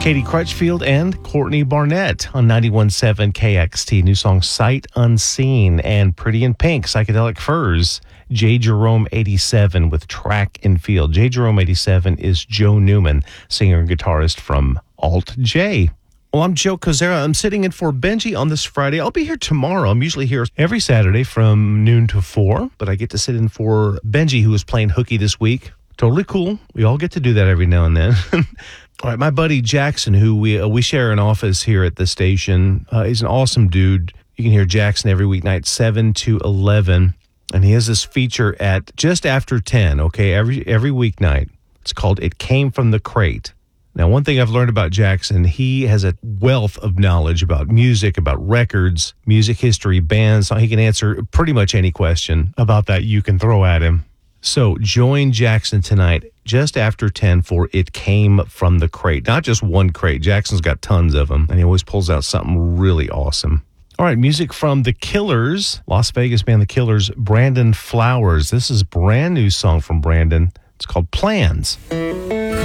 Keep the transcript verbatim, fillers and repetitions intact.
Katie Crutchfield and Courtney Barnett on ninety-one point seven K X T. New song Sight Unseen, and Pretty in Pink, Psychedelic Furs. J. Jerome eighty-seven with Track and Field. J. Jerome eighty-seven is Joe Newman, singer and guitarist from Alt J. Well, I'm Joe Kozera. I'm sitting in for Benji on this Friday. I'll be here tomorrow. I'm usually here every Saturday from noon to four, but I get to sit in for Benji, who is playing hooky this week. Totally cool. We all get to do that every now and then. All right, my buddy Jackson, who we uh, we share an office here at the station, uh, he's an awesome dude. You can hear Jackson every weeknight, seven to eleven, and he has this feature at just after ten, okay, every every weeknight. It's called It Came From the Crate. Now, one thing I've learned about Jackson, he has a wealth of knowledge about music, about records, music history, bands. He can answer pretty much any question about that you can throw at him. So join Jackson tonight just after ten for It Came From the Crate. Not just one crate. Jackson's got tons of them, and he always pulls out something really awesome. All right, music from The Killers, Las Vegas band The Killers, Brandon Flowers. This is a brand new song from Brandon. It's called Plans.